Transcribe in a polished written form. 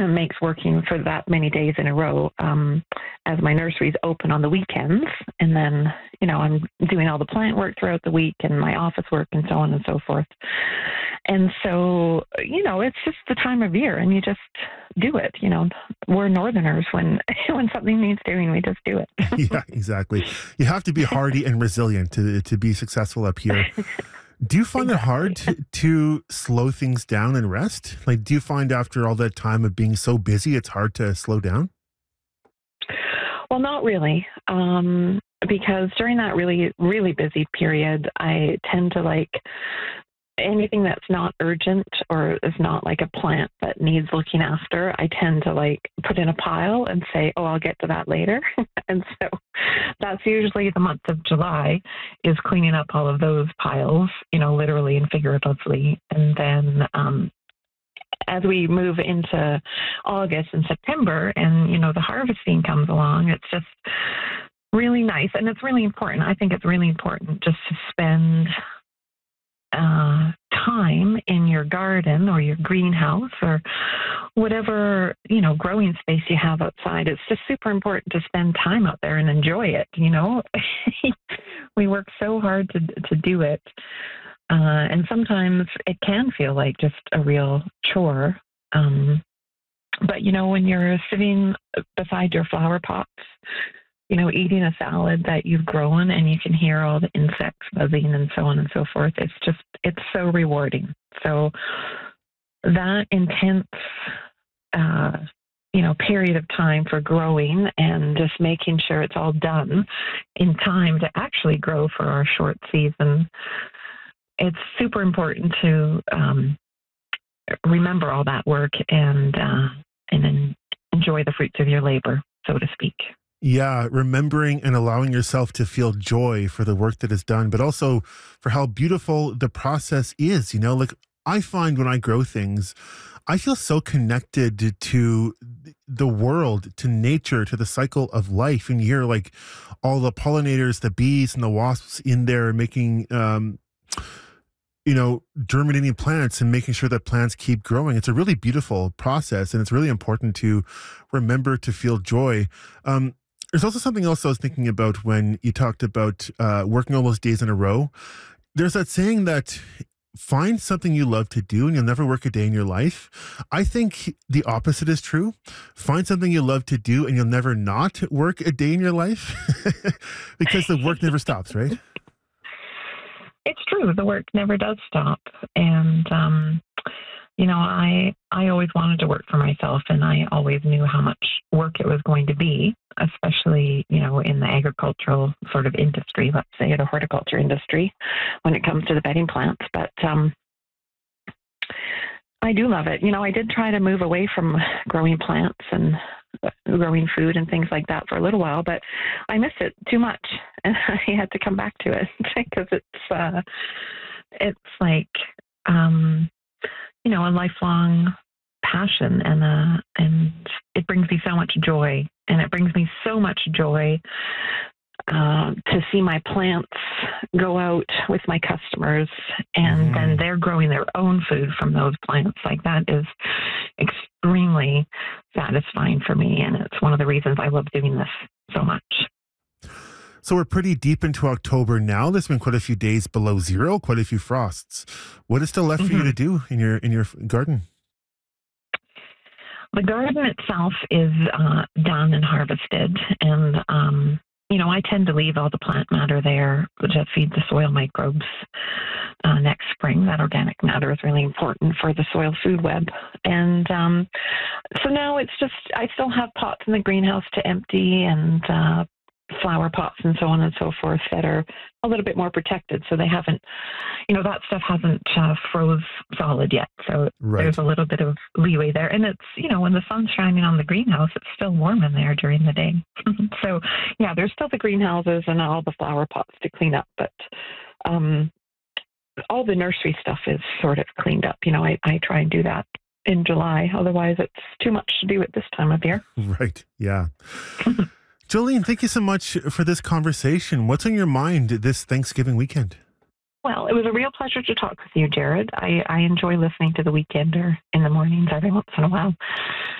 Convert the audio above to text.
makes working for that many days in a row, as my nursery's open on the weekends, and then I'm doing all the plant work throughout the week and my office work and so on and so forth. And so it's just the time of year, and you just do it. We're Northerners. When when something needs doing, we just do it. Yeah, exactly. You have to be hardy and resilient to be successful up here. Do you find it hard to slow things down and rest? Like, do you find after all that time of being so busy, it's hard to slow down? Well, not really, because during that really, really busy period, I tend to like anything that's not urgent or is not like a plant that needs looking after. I tend to like put in a pile and say, oh, I'll get to that later. And so that's usually the month of July, is cleaning up all of those piles, literally and figuratively. And then as we move into August and September and, the harvesting comes along, it's just really nice. And it's really important. I think it's really important just to spend time in your garden or your greenhouse or whatever, growing space you have outside. It's just super important to spend time out there and enjoy it. We work so hard to do it. And sometimes it can feel like just a real chore. But, when you're sitting beside your flower pots, eating a salad that you've grown and you can hear all the insects buzzing and so on and so forth, it's so rewarding. So that intense, period of time for growing and just making sure it's all done in time to actually grow for our short season, it's super important to remember all that work and then enjoy the fruits of your labor, so to speak. Yeah, remembering and allowing yourself to feel joy for the work that is done, but also for how beautiful the process is. Like I find when I grow things, I feel so connected to the world, to nature, to the cycle of life. And you hear like all the pollinators, the bees and the wasps in there making, germinating plants and making sure that plants keep growing. It's a really beautiful process, and it's really important to remember to feel joy. There's also something else I was thinking about when you talked about working all those days in a row. There's that saying that find something you love to do and you'll never work a day in your life. I think the opposite is true. Find something you love to do and you'll never not work a day in your life because the work never stops, right? It's true. The work never does stop. And, I always wanted to work for myself, and I always knew how much work it was going to be, especially, in the agricultural sort of industry, let's say, the horticulture industry, when it comes to the bedding plants. But I do love it. I did try to move away from growing plants and growing food and things like that for a little while, but I miss it too much, and I had to come back to it because it's like a lifelong passion, and it brings me so much joy, and it brings me so much joy to see my plants go out with my customers, and then they're growing their own food from those plants. Like, that is extremely satisfying for me, and it's one of the reasons I love doing this so much. So we're pretty deep into October now. There's been quite a few days below zero, quite a few frosts. What is still left for you to do in your garden? The garden itself is done and harvested, and I tend to leave all the plant matter there to feed the soil microbes next spring. That organic matter is really important for the soil food web. And so now it's just, I still have pots in the greenhouse to empty, and flower pots and so on and so forth that are a little bit more protected. So they haven't, that stuff hasn't froze solid yet. So There's a little bit of leeway there. And it's, when the sun's shining on the greenhouse, it's still warm in there during the day. So yeah, there's still the greenhouses and all the flower pots to clean up, but all the nursery stuff is sort of cleaned up. I try and do that in July. Otherwise it's too much to do at this time of year. Right. Yeah. Jolene, thank you so much for this conversation. What's on your mind this Thanksgiving weekend? Well, it was a real pleasure to talk with you, Jared. I enjoy listening to The Weekender in the mornings every once in a while.